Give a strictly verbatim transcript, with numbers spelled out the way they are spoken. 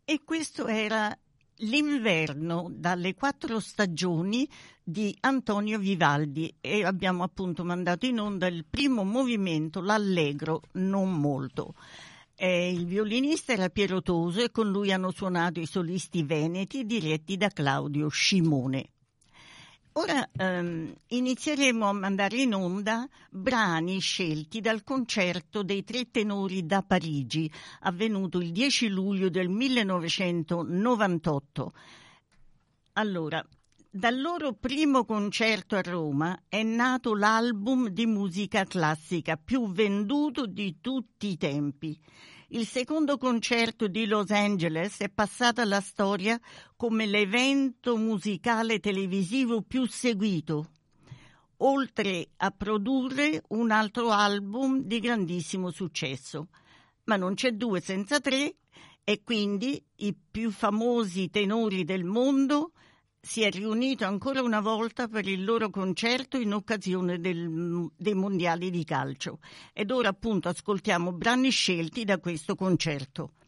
E questo era l'inverno dalle quattro stagioni di Antonio Vivaldi e abbiamo appunto mandato in onda il primo movimento, l'Allegro, non molto. Eh, il violinista era Piero Toso e con lui hanno suonato i solisti veneti diretti da Claudio Scimone. Ora ehm, inizieremo a mandare in onda brani scelti dal concerto dei tre tenori da Parigi, avvenuto il dieci luglio del millenovecentonovantotto. Allora, dal loro primo concerto a Roma è nato l'album di musica classica più venduto di tutti i tempi. Il secondo concerto di Los Angeles è passato alla storia come l'evento musicale televisivo più seguito, oltre a produrre un altro album di grandissimo successo. Ma non c'è due senza tre e quindi i più famosi tenori del mondo si è riunito ancora una volta per il loro concerto in occasione del, dei mondiali di calcio. Ed ora appunto ascoltiamo brani scelti da questo concerto.